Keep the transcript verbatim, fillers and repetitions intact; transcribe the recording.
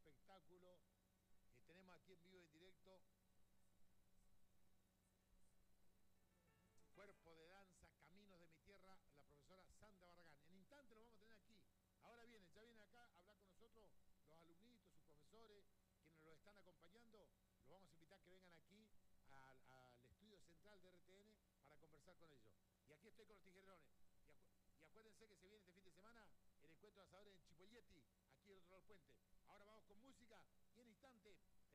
espectáculo que tenemos aquí en vivo y en directo. Cuerpo de danza, Caminos de mi Tierra, la profesora Sandra Barragán. En instante lo vamos a tener aquí. Ahora viene, ya viene acá a hablar con nosotros los alumnitos, sus profesores, quienes los están acompañando. Los vamos a invitar que vengan aquí al, al estudio central de R T N para conversar con ellos. Y aquí estoy con los tijerones. Y, acu y acuérdense que se viene este fin de semana el encuentro de asadores en Chipolletti, aquí al otro lado del puente. Ahora vamos con música y en instante